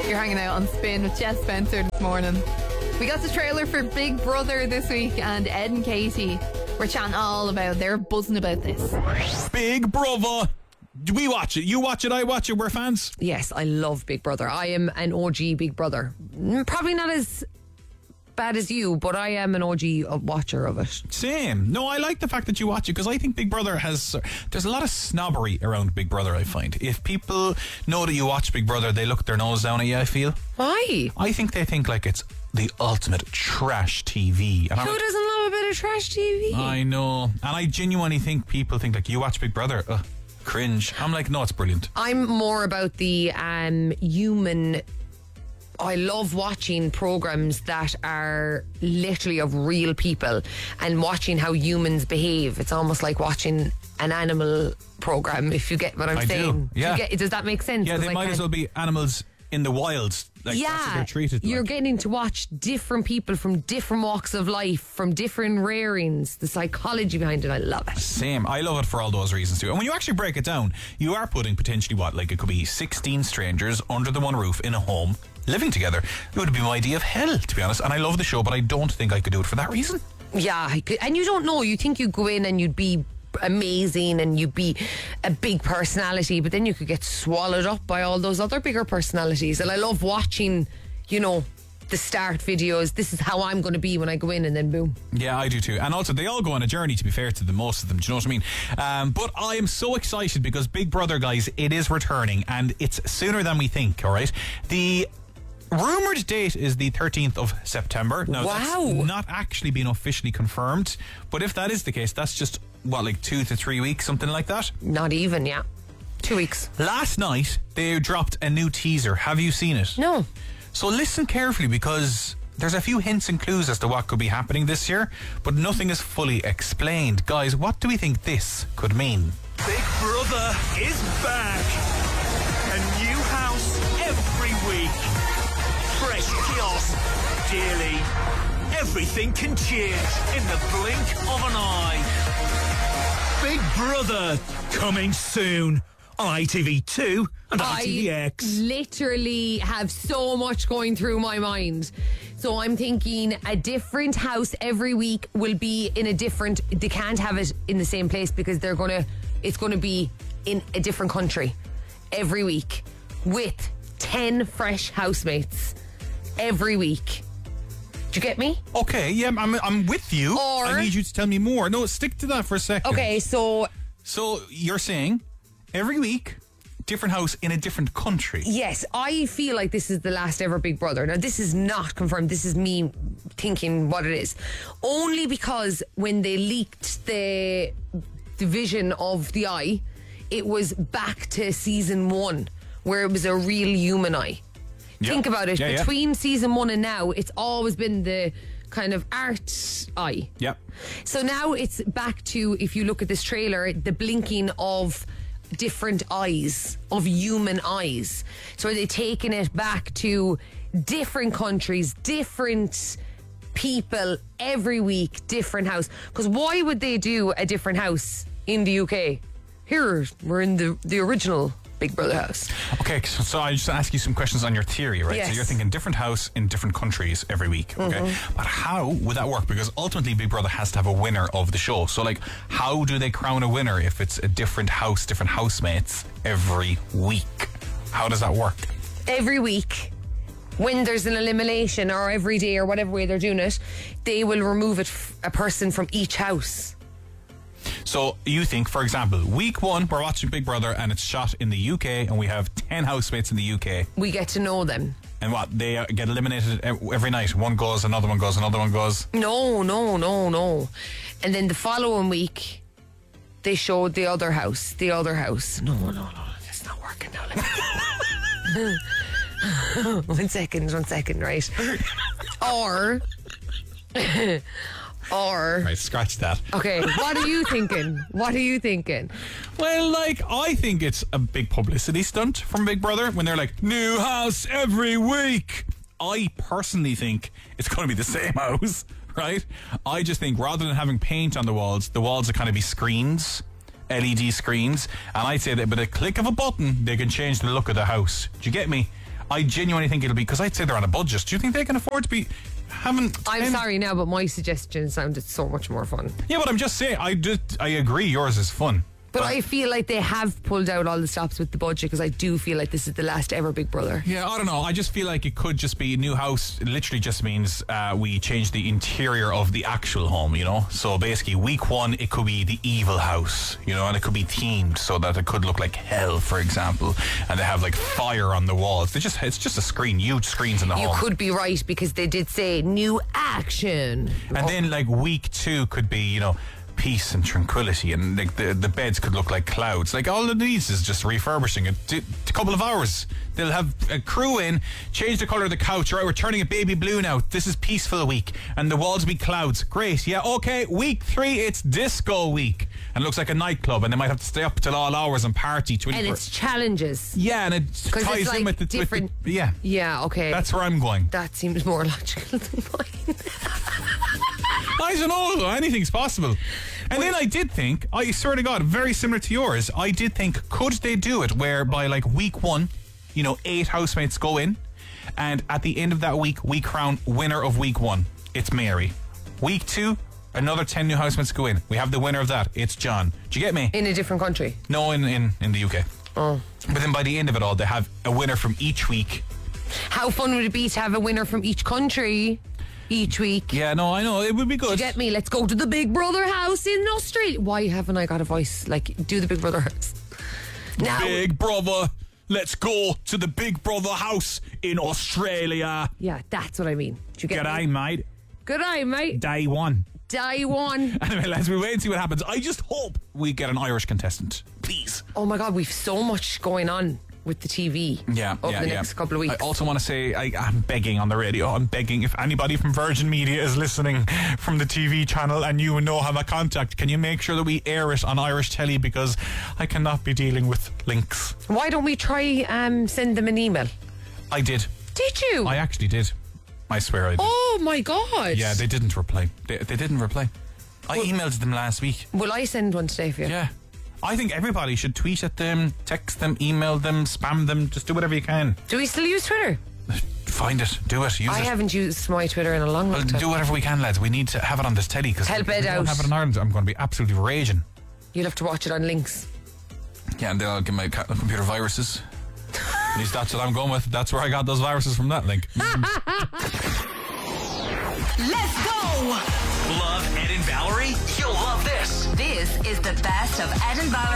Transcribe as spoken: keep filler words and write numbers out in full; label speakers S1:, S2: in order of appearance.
S1: You're hanging out on Spin with Jess Spencer this morning. We got the trailer for Big Brother this week, and Ed and Katie were chatting all about it. They're buzzing about this.
S2: Big Brother. We watch it. You watch it. I watch it. We're fans.
S3: Yes, I love Big Brother. I am an O G Big Brother. Probably not as bad as you, but I am an O G watcher of it.
S2: Same. No, I like the fact that you watch it because I think Big Brother has... There's a lot of snobbery around Big Brother, I find. If people know that you watch Big Brother, they look their nose down at you, I feel.
S3: Why?
S2: I think they think like it's the ultimate trash T V. And
S3: Who
S2: like,
S3: doesn't love a bit of trash T V?
S2: I know. And I genuinely think people think like, you watch Big Brother? Ugh, cringe. I'm like, no, it's brilliant.
S3: I'm more about the um, human... I love watching programs that are literally of real people and watching how humans behave. It's almost like watching an animal program, if you get what I'm
S2: I
S3: saying.
S2: do, yeah.
S3: Do you get, does that make sense?
S2: Yeah, they
S3: I
S2: might as well be animals in the wild. Like,
S3: yeah,
S2: that's what they're treated
S3: you're
S2: like.
S3: getting to watch different people from different walks of life, from different rearings, the psychology behind it. I love it.
S2: Same. I love it for all those reasons too. And when you actually break it down, you are putting potentially what, like it could be sixteen strangers under the one roof in a home, living together. It would be my idea of hell, to be honest. And I love the show, but I don't think I could do it for that reason.
S3: Yeah, I could, and you don't know. You think you'd go in and you'd be amazing and you'd be a big personality, but then you could get swallowed up by all those other bigger personalities. And I love watching, you know, the start videos. This is how I'm going to be when I go in, and then boom.
S2: Yeah, I do too. And also, they all go on a journey, to be fair to them, most of them. Do you know what I mean? Um, but I am so excited because Big Brother, guys, it is returning, and it's sooner than we think, all right? The rumoured date is the thirteenth of September. Now,
S3: wow.
S2: That's not actually been officially confirmed, but if that is the case, that's just, what, like two to three weeks, something like that?
S3: Not even, yeah. Two weeks.
S2: Last night, they dropped a new teaser. Have you seen it?
S3: No.
S2: So listen carefully, because there's a few hints and clues as to what could be happening this year, but nothing is fully explained. Guys, what do we think this could mean?
S4: Big Brother is back. A new house every week. Fresh chaos daily. Everything can change in the blink of an eye. Big Brother coming soon on I T V two and I T V X.
S3: I literally have so much going through my mind. So I'm thinking a different house every week will be in a different... They can't have it in the same place because they're going to... It's going to be in a different country every week with ten fresh housemates every week. Do you get me?
S2: Okay, yeah, I'm, I'm with you.
S3: Or-
S2: I need you to tell me more. No, stick to that for a second.
S3: Okay, so...
S2: So you're saying every week, different house in a different country?
S3: Yes, I feel like this is the last ever Big Brother. Now, this is not confirmed. This is me thinking what it is. Only because when they leaked the division of the eye, it was back to season one, where it was a real human eye.
S2: Yeah.
S3: Think about it.
S2: Yeah, yeah.
S3: Between season one and now, it's always been the kind of art eye.
S2: Yep.
S3: So now it's back to, if you look at this trailer, the blinking of different eyes, of human eyes. So are they taking it back to different countries, different people every week, different house? Because why would they do a different house in the U K? Here, we're in the, the original Big Brother house.
S2: Okay, so, so I just ask you some questions on your theory, right?
S3: Yes.
S2: So you're thinking different house in different countries every week, okay?
S3: Mm-hmm.
S2: But how would that work? Because ultimately Big Brother has to have a winner of the show. So like, how do they crown a winner if it's a different house, different housemates every week? How does that work?
S3: Every week, when there's an elimination, or every day, or whatever way they're doing it, they will remove it f- a person from each house.
S2: So you think, for example, week one, we're watching Big Brother and it's shot in the U K and we have ten housemates in the U K.
S3: We get to know them.
S2: And what, they uh, get eliminated every night? One goes, another one goes, another one goes?
S3: No, no, no, no. And then the following week, they showed the other house. The other house. No, no, no, that's not working now. one second, one second, right? Or... Or...
S2: Right, scratch that.
S3: Okay, what are you thinking? What are you thinking?
S2: Well, like, I think it's a big publicity stunt from Big Brother when they're like, new house every week. I personally think it's going to be the same house, right? I just think rather than having paint on the walls, the walls are kind of be screens, L E D screens, and I'd say that with a click of a button, they can change the look of the house. Do you get me? I genuinely think it'll be, because I'd say they're on a budget. Do you think they can afford to be having...
S3: I'm
S2: ten
S3: sorry now, but my suggestion sounded so much more fun.
S2: Yeah, but I'm just saying, I, just, I agree yours is fun.
S3: But I feel like they have pulled out all the stops with the budget, because I do feel like this is the last ever Big Brother.
S2: Yeah, I don't know. I just feel like it could just be a new house. It literally just means uh, we change the interior of the actual home, you know? So basically, week one, it could be the evil house, you know, and it could be themed so that it could look like hell, for example. And they have like fire on the walls. They just It's just a screen, huge screens in the
S3: You
S2: home.
S3: could be right, because they did say new action.
S2: And then like week two could be, you know, peace and tranquility, and like the the beds could look like clouds. Like all it needs is just refurbishing it. D- a couple of hours. They'll have a crew in, change the colour of the couch. Right, we're turning it baby blue now. This is peaceful week, and the walls will be clouds. Great, yeah, okay. Week three, it's disco week, and it looks like a nightclub, and they might have to stay up till all hours and party.
S3: And it's challenges.
S2: yeah, and it
S3: 'Cause
S2: ties
S3: it's like
S2: in with the
S3: different.
S2: With the, yeah,
S3: Yeah, okay.
S2: that's where I'm going.
S3: that seems more logical than mine.
S2: I don't know. Anything's possible. And then I did think, I swear to God, very similar to yours, I did think, could they do it where by like week one, you know, eight housemates go in, and at the end of that week, we crown winner of week one. It's Mary. Week two, another ten new housemates go in. We have the winner of that. It's John. Do you get me?
S3: In a different country.
S2: No, in, in, in the U K.
S3: Oh.
S2: But then by the end of it all, they have a winner from each week.
S3: How fun would it be to have a winner from each country each week?
S2: Yeah, no, I know. It would be
S3: Do you
S2: good.
S3: get me? Let's go to the Big Brother house in Australia. Why haven't I got a voice? Like, do the Big Brother house. Now,
S2: Big Brother, let's go to the Big Brother house in Australia.
S3: yeah, that's what I mean. Do you get
S2: G'day,
S3: me?
S2: mate.
S3: Good eye, mate.
S2: Day one.
S3: Die one.
S2: Anyway, lads, we wait and see what happens. I just hope we get an Irish contestant. Please.
S3: Oh my God, we've so much going on with the T V
S2: Yeah,
S3: over
S2: yeah,
S3: the
S2: yeah.
S3: next couple of weeks.
S2: I also want to say I, I'm begging on the radio. I'm begging if anybody from Virgin Media is listening from the T V channel and you know have a contact, can you make sure that we air it on Irish telly, because I cannot be dealing with links.
S3: Why don't we try um, send them an email?
S2: I did.
S3: Did you?
S2: I actually did. I swear I did.
S3: Oh my God.
S2: Yeah, they didn't reply. They, they didn't reply. I emailed them last week.
S3: Will I send one today for you?
S2: Yeah. I think everybody should tweet at them, text them, email them, spam them. Just do whatever you can.
S3: Do we still use Twitter?
S2: Find it. Do it. Use
S3: I
S2: it.
S3: haven't used my Twitter in a long,
S2: Well,
S3: long time.
S2: do whatever we can, lads. We need to have it on this telly, because
S3: Help
S2: if
S3: Ed
S2: we
S3: out.
S2: don't have it in Ireland, I'm going to be absolutely raging.
S3: You'll have to watch it on links.
S2: Yeah, and then I'll get my ca- computer viruses. At least that's what I'm going with. That's where I got those viruses from, that link.
S5: Let's go!
S4: Love Ed and Valerie? You'll love this.
S5: This is the best of Ed and Valerie.